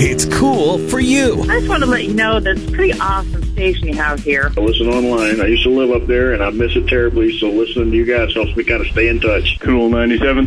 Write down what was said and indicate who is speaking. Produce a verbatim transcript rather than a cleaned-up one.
Speaker 1: It's cool for you.
Speaker 2: I just want to let you know that it's a pretty awesome station you have here.
Speaker 3: I listen online. I used to live up there, and I miss it terribly, so listening to you guys helps me kind of stay in touch.
Speaker 4: Cool ninety-seven.